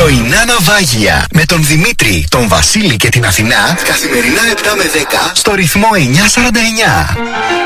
Πρωινά ναυάγια με τον Δημήτρη, τον Βασίλη και την Αθηνά καθημερινά 7 με 10 στο ρυθμό 949.